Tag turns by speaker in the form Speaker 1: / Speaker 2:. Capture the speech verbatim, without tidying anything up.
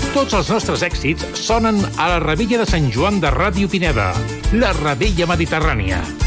Speaker 1: Tots els nostres èxits sonen a la Rebella de Sant Joan de Ràdio Pineda, la Rebella Mediterrània.